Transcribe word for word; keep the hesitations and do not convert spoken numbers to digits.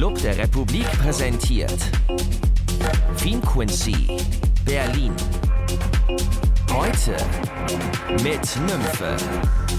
Club der Republik präsentiert Finquincy, Berlin. Heute mit Nymphe.